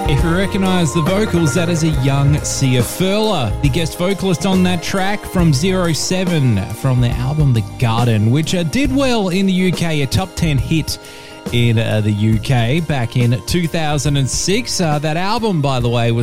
If you recognise the vocals, that is a young Sia Furler, the guest vocalist on that track from 07 from the album The Garden, which did well in the UK, a top 10 hit in the UK back in 2006. That album, by the way, was